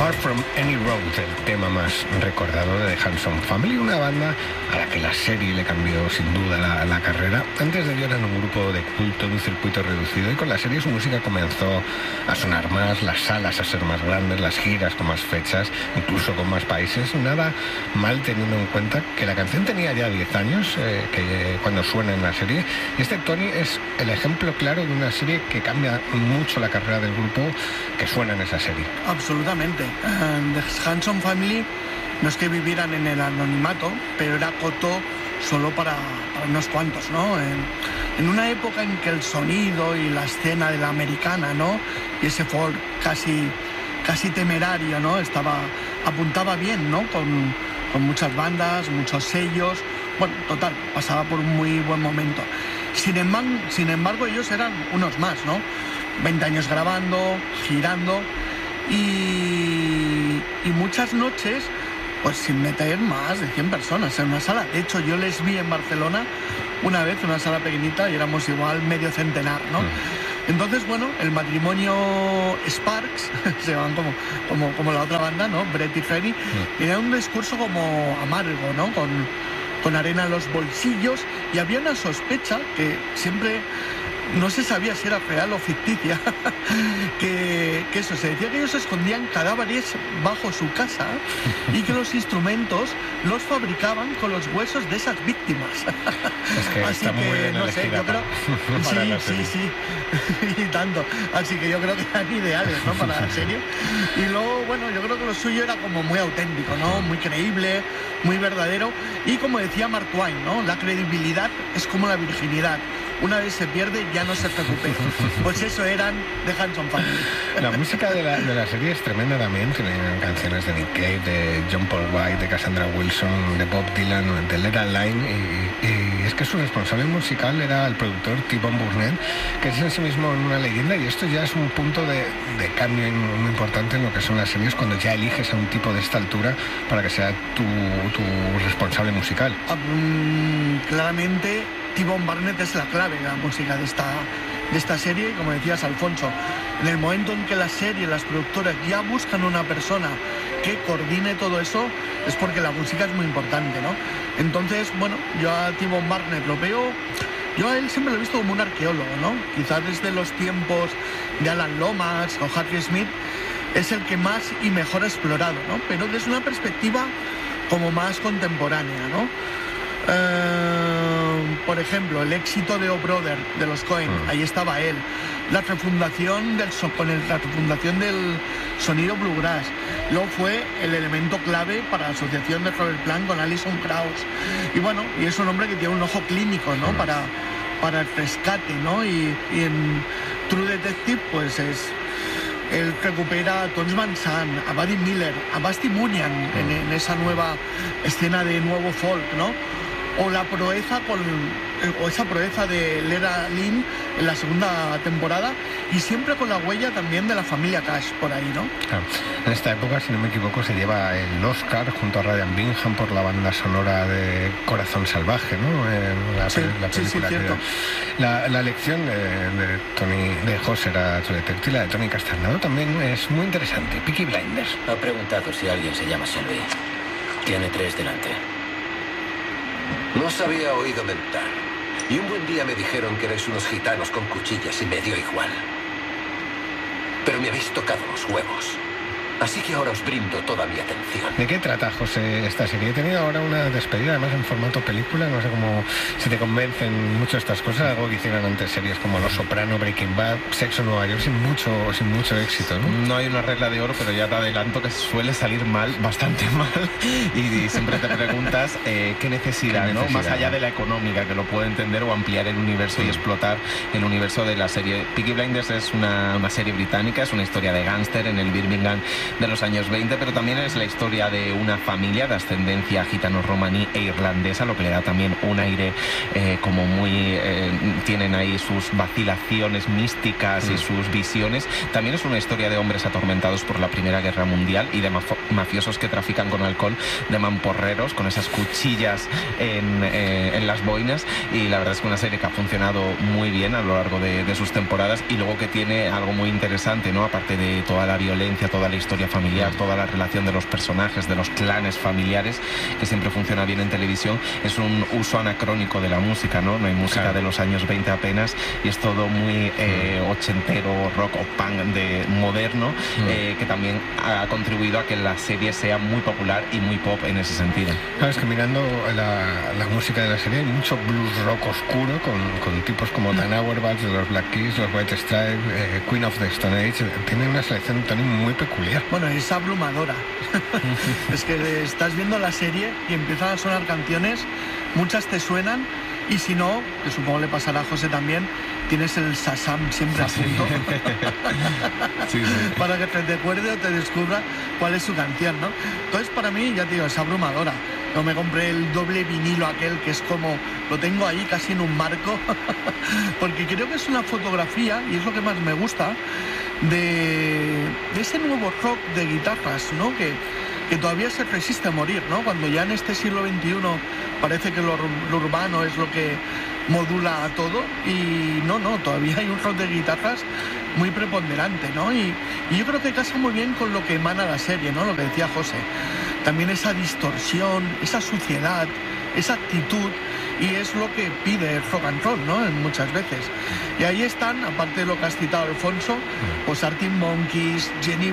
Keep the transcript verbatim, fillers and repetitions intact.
Far From Any Road, el tema más recordado de The Hanson Family, una banda a la que la serie le cambió sin duda la, la carrera. Antes de ello eran un grupo de culto de un circuito reducido y con la serie su música comenzó a sonar más, las salas a ser más grandes, las giras con más fechas, incluso con más países. Nada mal teniendo en cuenta que la canción tenía ya diez años eh, que, eh, cuando suena en la serie, y este Tony es el ejemplo claro de una serie que cambia mucho la carrera del grupo que suena en esa serie. Absolutamente. Uh, The Hanson Family no es que vivieran en el anonimato, pero era coto solo para, para unos cuantos, ¿no? En, en una época en que el sonido y la escena de la americana, ¿no? Y ese folk casi, casi temerario, ¿no? Estaba, apuntaba bien, ¿no? Con, con muchas bandas, muchos sellos. Bueno, total, pasaba por un muy buen momento. Sin embargo, sin embargo ellos eran unos más, ¿no? veinte años grabando, girando y, y muchas noches pues sin meter más de cien personas en una sala. De hecho, yo les vi en Barcelona una vez, en una sala pequeñita, y éramos igual medio centenar, ¿no? Entonces, bueno, el matrimonio Sparks, se llaman como, como, como la otra banda, ¿no? Brett y Ferry, tenía un discurso como amargo, ¿no? Con, con arena en los bolsillos, y había una sospecha que siempre no se sabía si era real o ficticia, que, que eso, se decía que ellos escondían cadáveres bajo su casa y que los instrumentos los fabricaban con los huesos de esas víctimas. Es que así está que, muy bien no sé, yo creo... Sí, sí, sí, y tanto. Así que yo creo que eran ideales, ¿no?, para la serie. Y luego, bueno, yo creo que lo suyo era como muy auténtico, ¿no?, muy creíble, muy verdadero. Y como decía Mark Twain, ¿no?, la credibilidad es como la virginidad. Una vez se pierde, ya no se recupera. Pues eso eran The Hanson Family. La música de la, de la serie es tremenda también. Tienen canciones de Nick Cave, de John Paul White, de Cassandra Wilson, de Bob Dylan, de Led Zeppelin. Y, y es que su responsable musical era el productor T-Bone Burnett, que es en sí mismo una leyenda. Y esto ya es un punto de, de cambio muy importante en lo que son las series, cuando ya eliges a un tipo de esta altura para que sea tu, tu responsable musical. Um, claramente T-Bone Burnett es la clave de la música de esta, de esta serie. Y como decías, Alfonso, en el momento en que la serie, las productoras ya buscan una persona que coordine todo eso, es porque la música es muy importante, ¿no? Entonces, bueno, yo a T-Bone Burnett lo veo, yo a él siempre lo he visto como un arqueólogo, ¿no? Quizás desde los tiempos de Alan Lomax o Harvey Smith es el que más y mejor ha explorado, ¿no? Pero desde una perspectiva como más contemporánea, ¿no? Uh, por ejemplo, el éxito de O Brother de los Coen, mm. ahí estaba él. La refundación del so, con el, la refundación del sonido bluegrass. Luego fue el elemento clave para la asociación de Robert Plant con Alison Krauss. Y bueno, y es un hombre que tiene un ojo clínico, ¿no? Mm. Para, para el rescate, ¿no? Y, y en True Detective, pues es... Él recupera a Tons Van Sant, a Buddy Miller, a Basti Munian mm. en, en esa nueva escena de nuevo folk, ¿no? O la proeza con, o esa proeza de Lera Lynn en la segunda temporada, y siempre con la huella también de la familia Cash por ahí, ¿no? Claro. En esta época, si no me equivoco, se lleva el Oscar junto a Ryan Bingham por la banda sonora de Corazón Salvaje, ¿no? En la, sí, la sí, sí, cierto. La, la elección de, de Tony de Hosser a True Detective, la de Tony Castagneto, también es muy interesante. Peaky Blinders. Ha preguntado si alguien se llama Shelby. Tiene tres delante. No os había oído mentar. Y un buen día me dijeron que erais unos gitanos con cuchillas y me dio igual. Pero me habéis tocado los huevos. Así que ahora os brindo toda mi atención. ¿De qué trata, José, esta serie? He tenido ahora una despedida, además en formato película. No sé cómo, si te convencen mucho estas cosas. Algo que hicieron antes series como Los Soprano, Breaking Bad, Sexo en Nueva York, sin mucho, sin mucho éxito, ¿no? No hay una regla de oro, pero ya te adelanto que suele salir mal, bastante mal. Y, y siempre te preguntas eh, qué necesidad, ¿Qué ¿no? necesidad, Más allá de la económica, que lo puedo entender, o ampliar el universo mm. y explotar el universo de la serie. Peaky Blinders es una, una serie británica, es una historia de gángster en el Birmingham de los años veinte, pero también es la historia de una familia de ascendencia gitano-romaní e irlandesa, lo que le da también un aire eh, como muy... Eh, tienen ahí sus vacilaciones místicas mm. y sus visiones. También es una historia de hombres atormentados por la Primera Guerra Mundial y de maf- mafiosos que trafican con alcohol, de mamporreros, con esas cuchillas en, eh, en las boinas, y la verdad es que una serie que ha funcionado muy bien a lo largo de, de sus temporadas, y luego que tiene algo muy interesante, ¿no? Aparte de toda la violencia, toda la historia historia familiar, toda la relación de los personajes, de los clanes familiares, que siempre funciona bien en televisión. Es un uso anacrónico de la música, ¿no? No hay música claro. de los años veinte apenas, y es todo muy eh, ochentero, rock o punk de moderno, mm. eh, que también ha contribuido a que la serie sea muy popular y muy pop en ese sentido. Claro, es que mirando la, la música de la serie hay mucho blues rock oscuro con, con tipos como Dan Auerbach, los Black Keys, los White Stripes, eh, Queen of the Stone Age. Tienen una selección también muy peculiar. Bueno, es abrumadora. Es que estás viendo la serie y empiezan a sonar canciones, muchas te suenan, y si no, que supongo le pasará a José también, tienes el Shazam siempre a punto. Sí, sí. Para que te recuerde o te descubra cuál es su canción, ¿no? Entonces, para mí, ya te digo, es abrumadora. Yo me compré el doble vinilo aquel que es como, lo tengo ahí casi en un marco, porque creo que es una fotografía, y es lo que más me gusta, de, de ese nuevo rock de guitarras, ¿no? Que, que todavía se resiste a morir, ¿no? Cuando ya en este siglo veintiuno parece que lo, lo urbano es lo que modula a todo, y no, no, todavía hay un rock de guitarras muy preponderante, ¿no? Y, y yo creo que casa muy bien con lo que emana la serie, ¿no? Lo que decía José. También esa distorsión, esa suciedad, esa actitud, y es lo que pide el rock and roll, ¿no? Muchas veces. Y ahí están, aparte de lo que has citado, Alfonso, pues Arctic Monkeys, Jenny